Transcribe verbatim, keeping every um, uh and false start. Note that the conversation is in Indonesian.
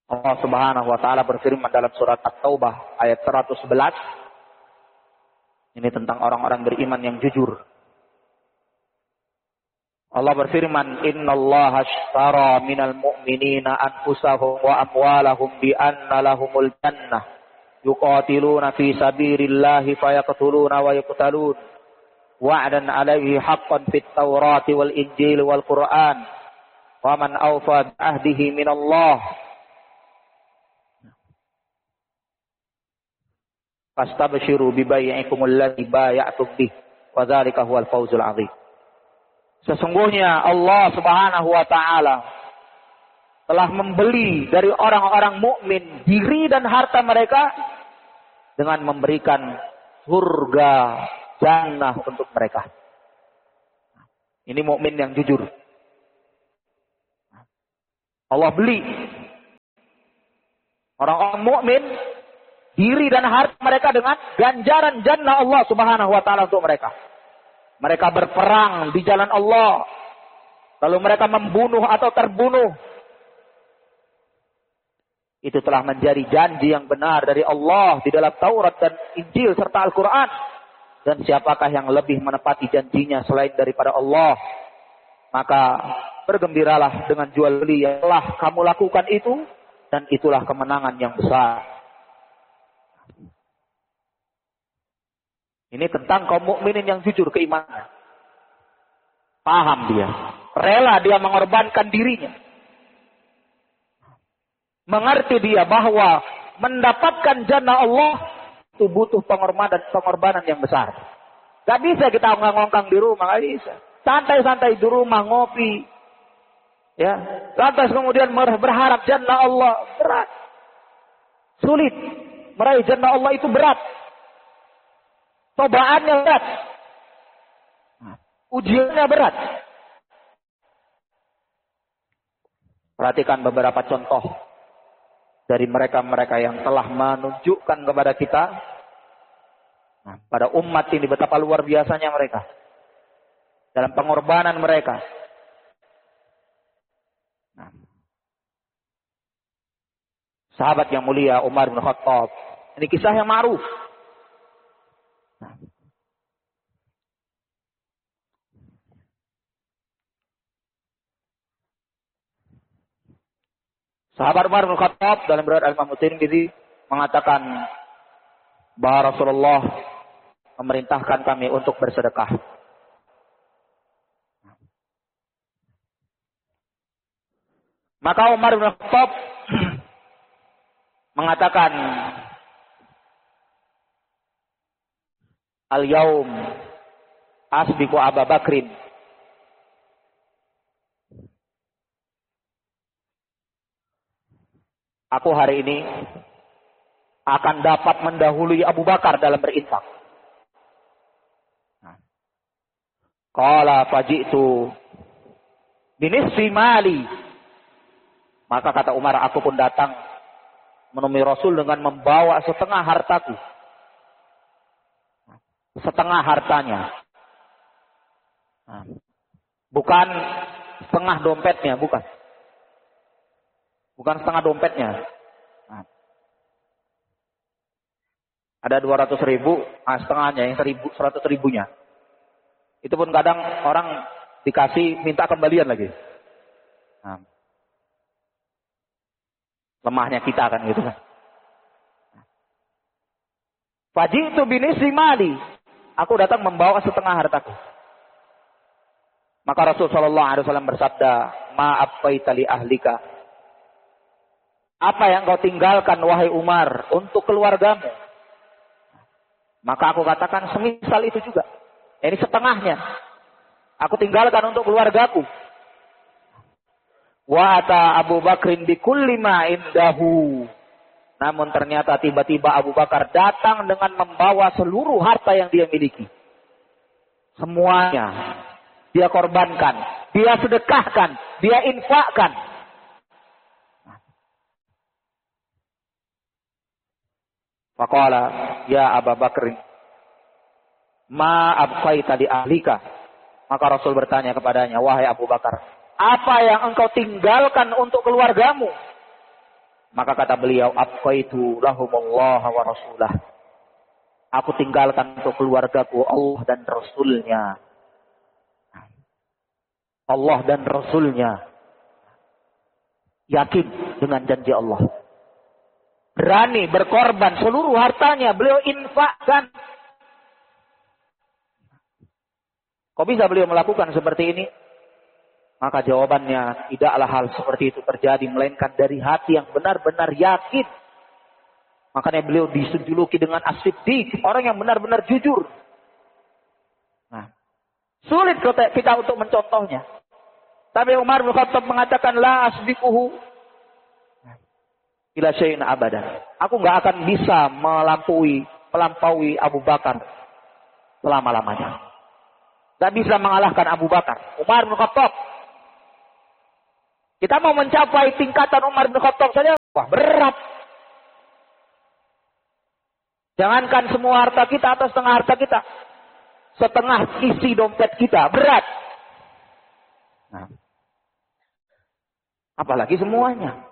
Allah Subhanahu wa taala berfirman dalam surat At-Taubah ayat seratus sebelas. Ini tentang orang-orang beriman yang jujur. Allah berfirman, "Innallaha ashtara minal mu'minina anfusahum wa amwalahum bi anna lahumul jannah. Yuqatiluna fi sabilillahi fayaqtuluna wa yuqtalun. Wa'dan 'alaihi haqqan fit Taurati wal Injil wal Qur'an. Wa man awfa bi ahdihi minallah. Fastabshiru bi bai'ikum alladzi bay'atum bih wa dzalika huwal fawzul 'adzim." Sesungguhnya Allah Subhanahu wa taala telah membeli dari orang-orang mukmin diri dan harta mereka dengan memberikan surga jannah untuk mereka. Ini mukmin yang jujur. Allah beli orang-orang mukmin diri dan harta mereka dengan ganjaran jannah Allah Subhanahu wa taala untuk mereka. Mereka berperang di jalan Allah. Lalu mereka membunuh atau terbunuh. Itu telah menjadi janji yang benar dari Allah di dalam Taurat dan Injil serta Al-Quran. Dan siapakah yang lebih menepati janjinya selain daripada Allah? Maka bergembiralah dengan jual beli yang telah kamu lakukan itu. Dan itulah kemenangan yang besar. Ini tentang kaum mukminin yang jujur keimanan. Paham dia. Rela dia mengorbankan dirinya. Mengerti dia bahwa mendapatkan jannah Allah itu butuh pengorbanan pengorbanan yang besar. Gak bisa kita ngongkang di rumah, gak bisa. Santai-santai di rumah ngopi. Ya, lantas kemudian berharap jannah Allah, berat. Sulit. Meraih jannah Allah itu berat. Cobaannya berat. Ujiannya berat. Perhatikan beberapa contoh dari mereka-mereka yang telah menunjukkan kepada kita, nah, pada umat ini betapa luar biasanya mereka dalam pengorbanan mereka. Nah, sahabat yang mulia Umar bin Khattab, ini kisah yang ma'ruf. Nah. Sahabat Umar bin Khattab dalam riwayat Al-Imam Tirmidzi mengatakan bahwa Rasulullah memerintahkan kami untuk bersedekah. Maka Umar bin Khattab mengatakan, "Al-yaum asbiqu Abu Bakrin." Aku hari ini akan dapat mendahului Abu Bakar dalam berinfak. Qala faji'tu binisfi mali. Maka kata Umar, aku pun datang menemui Rasul dengan membawa setengah hartaku. Setengah hartanya. Bukan setengah dompetnya, bukan. Bukan setengah dompetnya. Nah. Ada dua ratus ribu, nah setengahnya, yang seribu, seratus ribunya. Itu pun kadang orang dikasih minta kembalian lagi. Nah. Lemahnya kita kan gitu kan. Faji'tu binisfi mali. Aku datang membawa setengah hartaku. Maka Rasul sallallahu alaihi wasallam bersabda, "Ma'afaita li ahlika." Apa yang kau tinggalkan wahai Umar untuk keluargamu? Maka aku katakan semisal itu juga. Ini setengahnya. Aku tinggalkan untuk keluargaku. Wa ata Abu Bakrin bi kulli ma indahu. Namun ternyata tiba-tiba Abu Bakar datang dengan membawa seluruh harta yang dia miliki. Semuanya dia korbankan, dia sedekahkan, dia infakkan. Faqala ya Abu Bakr, ma abqaita li ahlika. Maka Rasul bertanya kepadanya, wahai Abu Bakar, apa yang engkau tinggalkan untuk keluargamu? Maka kata beliau, abqaitu lahumullah wa rasulah. Aku tinggalkan untuk keluargaku Allah dan Rasulnya. Allah dan Rasulnya. Yakin dengan janji Allah. Berani berkorban seluruh hartanya. Beliau infakkan. Kok bisa beliau melakukan seperti ini? Maka jawabannya, tidaklah hal seperti itu terjadi, melainkan dari hati yang benar-benar yakin. Makanya beliau dijuluki dengan as-siddiq, orang yang benar-benar jujur. Nah, sulit kita untuk mencontohnya. Tapi Umar bin Khattab mengatakan, la asbiquhu ila syai'in abadan. Aku nggak akan bisa melampaui, melampaui Abu Bakar selama-lamanya. Nggak bisa mengalahkan Abu Bakar. Umar bin Khattab. Kita mau mencapai tingkatan Umar bin Khattab saja, wah berat. Jangankan semua harta kita atau setengah harta kita. Setengah isi dompet kita, berat. Nah, apalagi semuanya.